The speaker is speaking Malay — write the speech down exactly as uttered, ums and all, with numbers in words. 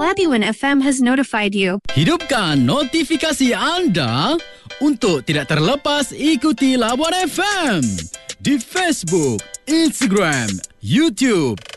Labuan F M has notified you. Hidupkan notifikasi anda untuk tidak terlepas ikuti Labuan F M di Facebook, Instagram, YouTube